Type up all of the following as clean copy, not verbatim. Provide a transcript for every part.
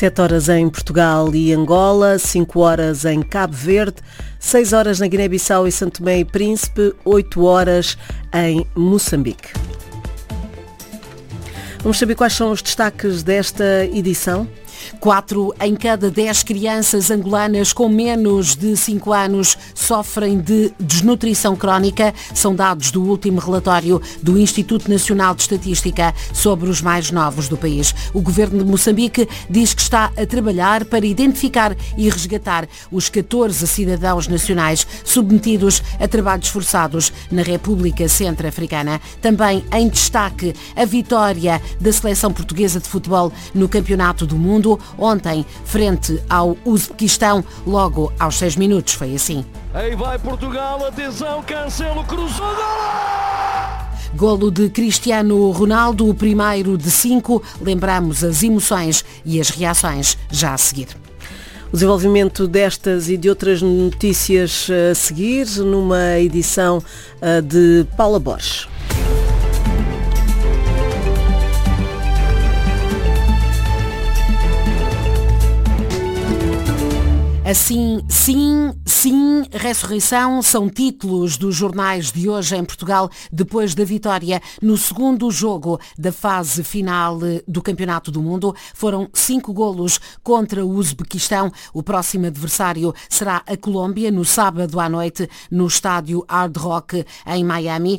7 horas em Portugal e Angola, 5 horas em Cabo Verde, 6 horas na Guiné-Bissau e São Tomé e Príncipe, 8 horas em Moçambique. Vamos saber quais são os destaques desta edição? 4 em cada 10 crianças angolanas com menos de 5 anos sofrem de desnutrição crónica. São dados do último relatório do Instituto Nacional de Estatística sobre os mais novos do país. O governo de Moçambique diz que está a trabalhar para identificar e resgatar os 14 cidadãos nacionais submetidos a trabalhos forçados na República Centro-Africana. Também em destaque a vitória da seleção portuguesa de futebol no Campeonato do Mundo. Ontem, frente ao Uzbequistão, logo aos 6 minutos, foi assim. Aí vai Portugal, atenção, Cancelo, cruzou, Golo de Cristiano Ronaldo, o primeiro de 5. Lembramos as emoções e as reações já a seguir. O desenvolvimento destas e de outras notícias a seguir, numa edição de Paula Borges. Assim, sim, ressurreição são títulos dos jornais de hoje em Portugal, depois da vitória no segundo jogo da fase final do Campeonato do Mundo. Foram 5 golos contra o Uzbequistão. O próximo adversário será a Colômbia, no sábado à noite, no estádio Hard Rock, em Miami,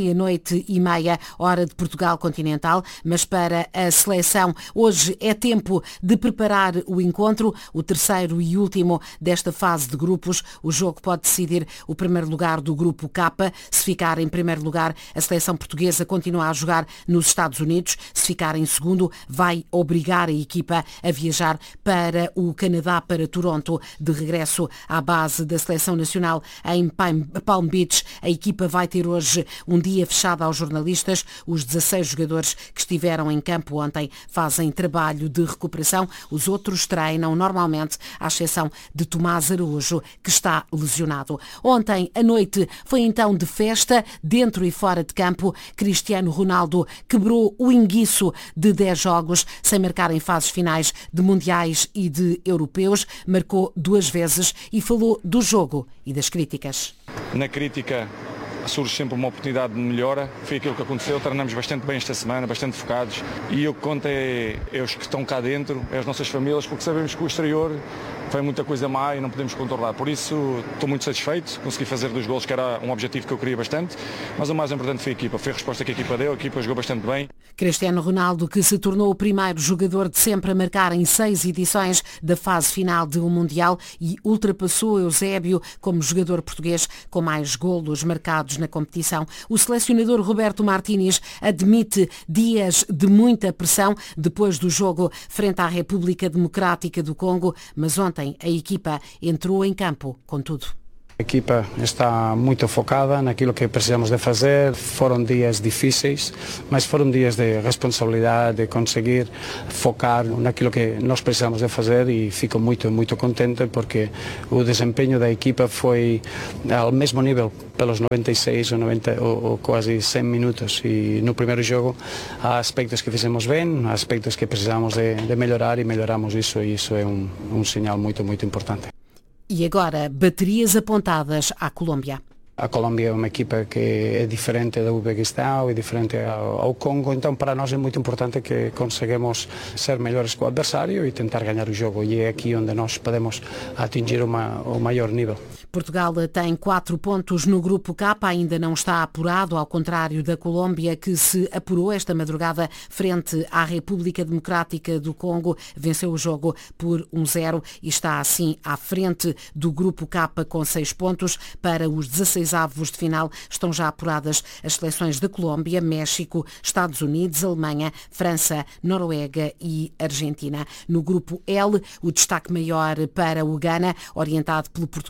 00:30, hora de Portugal continental. Mas para a seleção, hoje é tempo de preparar o encontro, o terceiro e último desta fase de grupos. O jogo pode decidir o primeiro lugar do grupo K. Se ficar em primeiro lugar, a seleção portuguesa continua a jogar nos Estados Unidos. Se ficar em segundo, vai obrigar a equipa a viajar para o Canadá, para Toronto, de regresso à base da seleção nacional em Palm Beach. A equipa vai ter hoje um dia fechado aos jornalistas. Os 16 jogadores que estiveram em campo ontem fazem trabalho de recuperação. Os outros treinam normalmente, à exceção de Tomás Araújo, que está lesionado. Ontem à noite foi então de festa, dentro e fora de campo. Cristiano Ronaldo quebrou o enguiço de 10 jogos, sem marcar em fases finais de mundiais e de europeus. Marcou 2 vezes e falou do jogo e das críticas. Na crítica surge sempre uma oportunidade de melhora. Foi aquilo que aconteceu. Treinamos bastante bem esta semana, bastante focados. E o que conta é os que estão cá dentro, é as nossas famílias, porque sabemos que o exterior foi muita coisa má e não podemos controlar. Por isso, estou muito satisfeito. Consegui fazer 2 golos, que era um objetivo que eu queria bastante. Mas o mais importante foi a equipa. Foi a resposta que a equipa deu. A equipa jogou bastante bem. Cristiano Ronaldo, que se tornou o primeiro jogador de sempre a marcar em 6 edições da fase final de um Mundial e ultrapassou Eusébio como jogador português com mais golos marcados na competição. O selecionador Roberto Martínez admite dias de muita pressão depois do jogo frente à República Democrática do Congo, mas ontem a equipa entrou em campo com tudo. A equipa está muito focada naquilo que precisamos de fazer. Foram dias difíceis, mas foram dias de responsabilidade, de conseguir focar naquilo que nós precisamos de fazer, e fico muito contente porque o desempenho da equipa foi ao mesmo nível pelos 96 ou 90 ou quase 100 minutos, e no primeiro jogo há aspectos que fizemos bem, há aspectos que precisamos de melhorar, e melhoramos isso, e isso é um sinal muito importante. E agora, baterias apontadas à Colômbia. A Colômbia é uma equipa que é diferente do Uzbequistão, é diferente ao Congo, então para nós é muito importante que conseguimos ser melhores que o adversário e tentar ganhar o jogo, e é aqui onde nós podemos atingir o maior nível. Portugal tem 4 pontos no grupo K, ainda não está apurado, ao contrário da Colômbia, que se apurou esta madrugada frente à República Democrática do Congo, venceu o jogo por 1-0 e está assim à frente do grupo K com 6 pontos. Para os 16 avos de final estão já apuradas as seleções da Colômbia, México, Estados Unidos, Alemanha, França, Noruega e Argentina. No grupo L, o destaque maior para o Ghana, orientado pelo português Carlos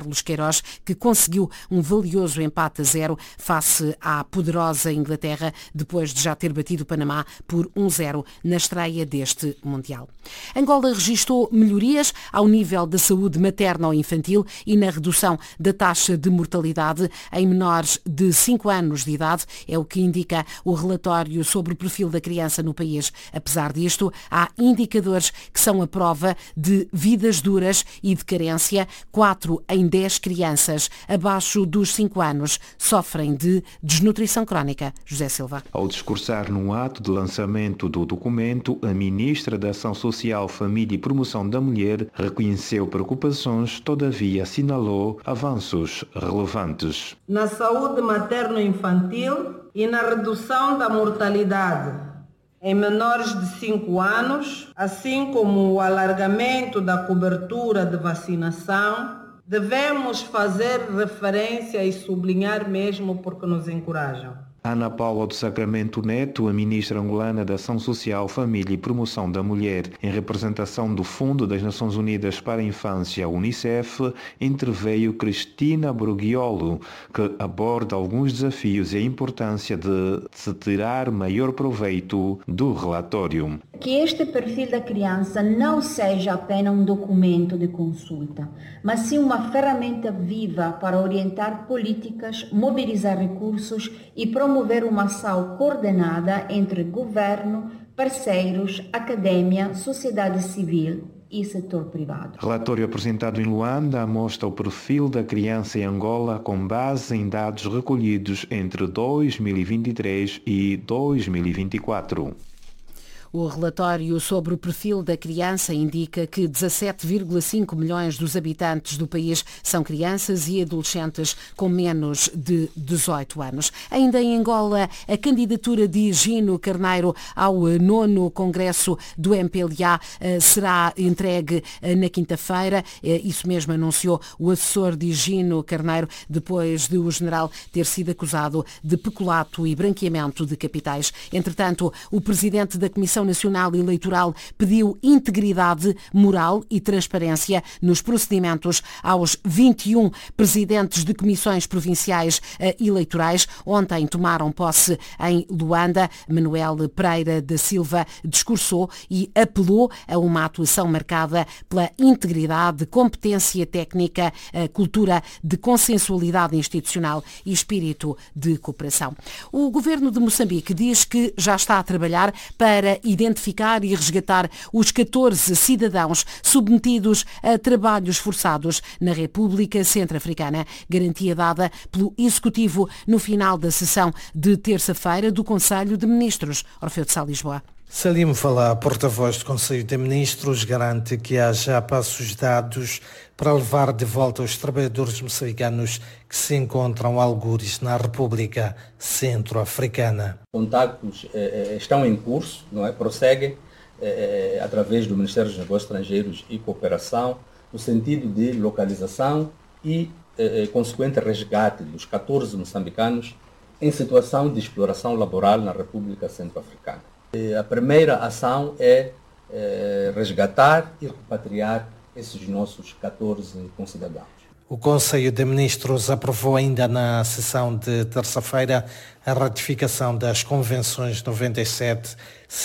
Carlos Queiroz, que conseguiu um valioso empate a 0 face à poderosa Inglaterra, depois de já ter batido o Panamá por 1-0 na estreia deste Mundial. Angola registrou melhorias ao nível da saúde materna ou infantil e na redução da taxa de mortalidade em menores de 5 anos de idade, é o que indica o relatório sobre o perfil da criança no país. Apesar disto, há indicadores que são a prova de vidas duras e de carência. 4 em 10 crianças abaixo dos 5 anos sofrem de desnutrição crónica. José Silva. Ao discursar no ato de lançamento do documento, a Ministra da Ação Social, Família e Promoção da Mulher reconheceu preocupações, todavia assinalou avanços relevantes. Na saúde materno-infantil e na redução da mortalidade em menores de 5 anos, assim como o alargamento da cobertura de vacinação, devemos fazer referência e sublinhar mesmo porque nos encorajam. Ana Paula do Sacramento Neto, a ministra angolana da Ação Social, Família e Promoção da Mulher, em representação do Fundo das Nações Unidas para a Infância, UNICEF, interveio Cristina Bruguiolo, que aborda alguns desafios e a importância de se tirar maior proveito do relatório. Que este perfil da criança não seja apenas um documento de consulta, mas sim uma ferramenta viva para orientar políticas, mobilizar recursos e promover uma ação coordenada entre governo, parceiros, academia, sociedade civil e setor privado. Relatório apresentado em Luanda mostra o perfil da criança em Angola com base em dados recolhidos entre 2023 e 2024. O relatório sobre o perfil da criança indica que 17,5 milhões dos habitantes do país são crianças e adolescentes com menos de 18 anos. Ainda em Angola, a candidatura de Gino Carneiro ao 9º Congresso do MPLA será entregue na quinta-feira. Isso mesmo anunciou o assessor de Gino Carneiro, depois de o general ter sido acusado de peculato e branqueamento de capitais. Entretanto, o presidente da Comissão Nacional Eleitoral pediu integridade moral e transparência nos procedimentos aos 21 presidentes de comissões provinciais eleitorais. Ontem tomaram posse em Luanda. Manuel Pereira da Silva discursou e apelou a uma atuação marcada pela integridade, competência técnica, cultura de consensualidade institucional e espírito de cooperação. O governo de Moçambique diz que já está a trabalhar para identificar e resgatar os 14 cidadãos submetidos a trabalhos forçados na República Centro-Africana, garantia dada pelo Executivo no final da sessão de terça-feira do Conselho de Ministros. Orfeu de Sá, Lisboa. Salim Valá, porta-voz do Conselho de Ministros, garante que há já passos dados para levar de volta os trabalhadores moçambicanos que se encontram algures na República Centro-Africana. Contactos estão em curso, não é? Prosseguem através do Ministério dos Negócios Estrangeiros e Cooperação, no sentido de localização e consequente resgate dos 14 moçambicanos em situação de exploração laboral na República Centro-Africana. A primeira ação é resgatar e repatriar esses nossos 14 concidadãos. O Conselho de Ministros aprovou ainda na sessão de terça-feira a ratificação das Convenções 97,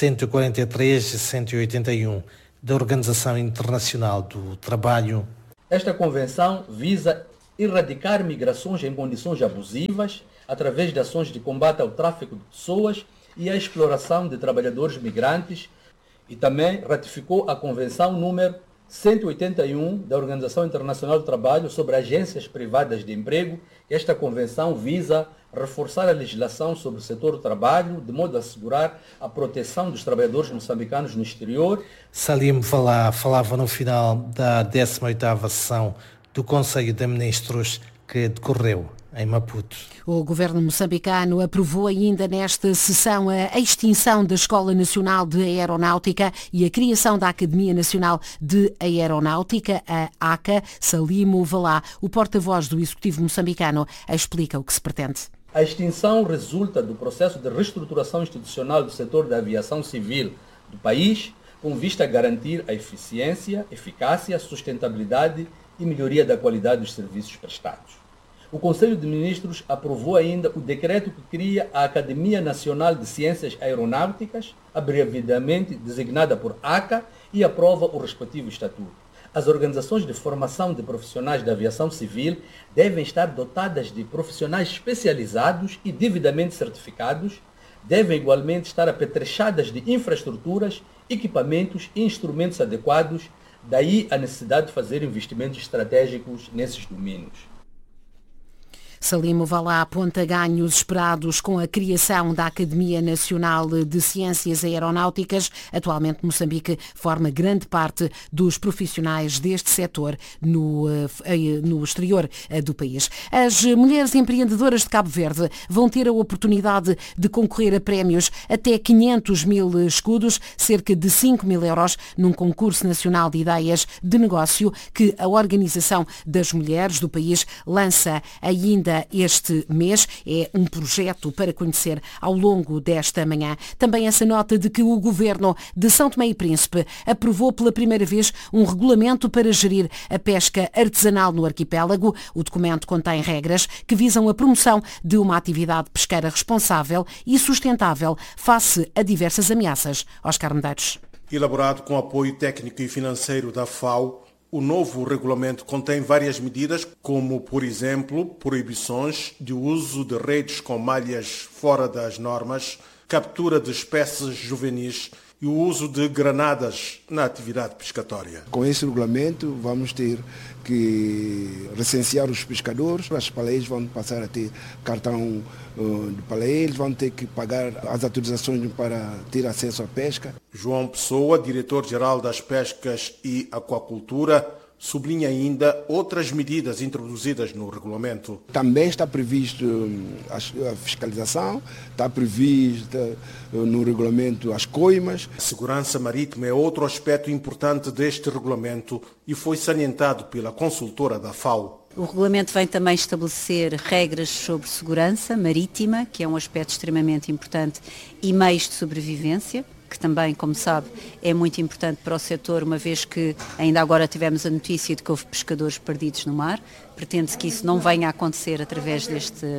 143 e 181 da Organização Internacional do Trabalho. Esta convenção visa erradicar migrações em condições abusivas através de ações de combate ao tráfico de pessoas e à exploração de trabalhadores migrantes, e também ratificou a Convenção número 181 da Organização Internacional do Trabalho sobre agências privadas de emprego. Esta convenção visa reforçar a legislação sobre o setor do trabalho, de modo a assegurar a proteção dos trabalhadores moçambicanos no exterior. Salim Valá falava no final da 18ª sessão do Conselho de Ministros que decorreu em Maputo. O governo moçambicano aprovou ainda nesta sessão a extinção da Escola Nacional de Aeronáutica e a criação da Academia Nacional de Aeronáutica, a ACA. Salimo Valá, o porta-voz do Executivo moçambicano, explica o que se pretende. A extinção resulta do processo de reestruturação institucional do setor da aviação civil do país, com vista a garantir a eficiência, eficácia, sustentabilidade e melhoria da qualidade dos serviços prestados. O Conselho de Ministros aprovou ainda o decreto que cria a Academia Nacional de Ciências Aeronáuticas, abreviadamente designada por ACA, e aprova o respectivo estatuto. As organizações de formação de profissionais da aviação civil devem estar dotadas de profissionais especializados e devidamente certificados, devem igualmente estar apetrechadas de infraestruturas, equipamentos e instrumentos adequados, daí a necessidade de fazer investimentos estratégicos nesses domínios. Salim Mouvala aponta ganhos esperados com a criação da Academia Nacional de Ciências Aeronáuticas. Atualmente, Moçambique forma grande parte dos profissionais deste setor no exterior do país. As mulheres empreendedoras de Cabo Verde vão ter a oportunidade de concorrer a prémios até 500 mil escudos, cerca de 5 mil euros, num concurso nacional de ideias de negócio que a Organização das Mulheres do país lança ainda este mês. É um projeto para conhecer ao longo desta manhã. Também essa nota de que o Governo de São Tomé e Príncipe aprovou pela primeira vez um regulamento para gerir a pesca artesanal no arquipélago. O documento contém regras que visam a promoção de uma atividade pesqueira responsável e sustentável face a diversas ameaças. Oscar Medeiros. Elaborado com apoio técnico e financeiro da FAO, o novo regulamento contém várias medidas, como, por exemplo, proibições de uso de redes com malhas fora das normas, captura de espécies juvenis e o uso de granadas na atividade pescatória. Com esse regulamento vamos ter que recensear os pescadores, as baleias vão passar a ter cartão de baleia, eles vão ter que pagar as autorizações para ter acesso à pesca. João Pessoa, diretor-geral das Pescas e Aquacultura, sublinha ainda outras medidas introduzidas no regulamento. Também está previsto a fiscalização, está prevista no regulamento as coimas. A segurança marítima é outro aspecto importante deste regulamento e foi salientado pela consultora da FAO. O regulamento vem também estabelecer regras sobre segurança marítima, que é um aspecto extremamente importante, e meios de sobrevivência, que também, como sabe, é muito importante para o setor, uma vez que ainda agora tivemos a notícia de que houve pescadores perdidos no mar. Pretende-se que isso não venha a acontecer através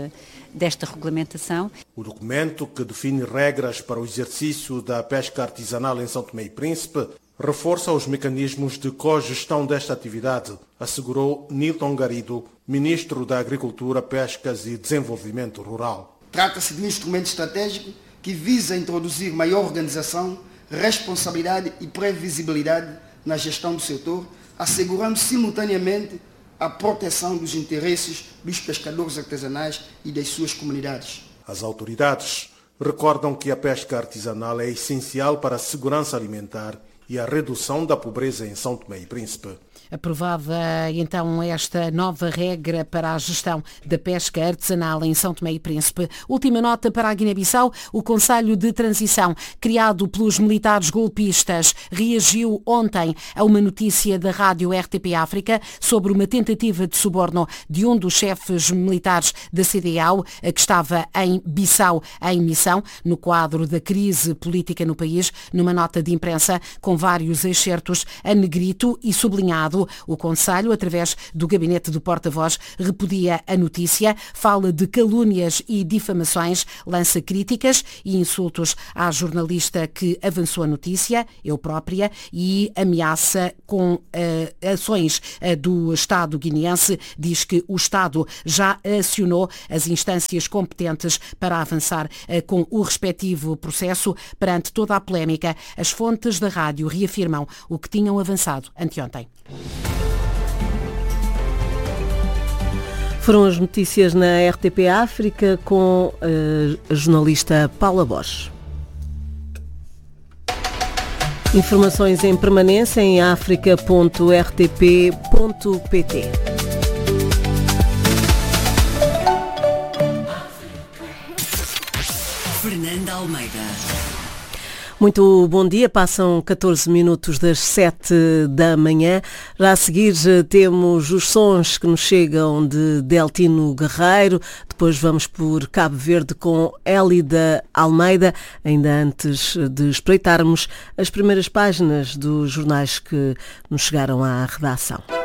desta regulamentação. O documento, que define regras para o exercício da pesca artesanal em São Tomé e Príncipe, reforça os mecanismos de cogestão desta atividade, assegurou Nilton Garrido, Ministro da Agricultura, Pescas e Desenvolvimento Rural. Trata-se de um instrumento estratégico que visa introduzir maior organização, responsabilidade e previsibilidade na gestão do setor, assegurando simultaneamente a proteção dos interesses dos pescadores artesanais e das suas comunidades. As autoridades recordam que a pesca artesanal é essencial para a segurança alimentar e a redução da pobreza em São Tomé e Príncipe. Aprovada então esta nova regra para a gestão da pesca artesanal em São Tomé e Príncipe. Última nota para a Guiné-Bissau. O Conselho de Transição, criado pelos militares golpistas, reagiu ontem a uma notícia da rádio RTP África sobre uma tentativa de suborno de um dos chefes militares da CDAO, que estava em Bissau em missão, no quadro da crise política no país. Numa nota de imprensa com vários excertos a negrito e sublinhado, o Conselho, através do gabinete do porta-voz, repudia a notícia, fala de calúnias e difamações, lança críticas e insultos à jornalista que avançou a notícia, eu própria, e ameaça com ações do Estado guineense. Diz que o Estado já acionou as instâncias competentes para avançar com o respectivo processo. Perante toda a polémica, as fontes da rádio reafirmam o que tinham avançado anteontem. Foram as notícias na RTP África com a jornalista Paula Bosch. Informações em permanência em africa.rtp.pt. Fernanda Almeida. Muito bom dia, passam 14 minutos das 7 da manhã. Já a seguir temos os sons que nos chegam de Deltino Guerreiro, depois vamos por Cabo Verde com Élida Almeida, ainda antes de espreitarmos as primeiras páginas dos jornais que nos chegaram à redação.